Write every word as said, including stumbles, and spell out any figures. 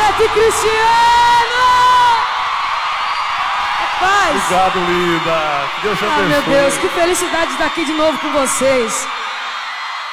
Beto e Cristiano! Rapaz! Obrigado, linda. Deus te abençoe. Ah, meu Deus, que felicidade estar aqui de novo com vocês.